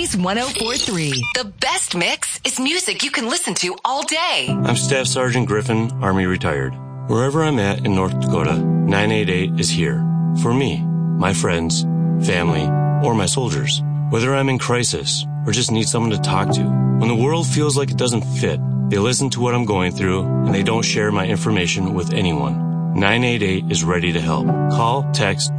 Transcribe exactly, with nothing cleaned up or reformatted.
Blaze one oh four point three. The best mix is music you can listen to all day. I'm Staff Sergeant Griffin, Army retired. Wherever I'm at in North Dakota, nine eight eight is here. For me, my friends, family, or my soldiers. Whether I'm in crisis or just need someone to talk to. When the world feels like it doesn't fit, they listen to what I'm going through and they don't share my information with anyone. nine eight eight is ready to help. Call, text,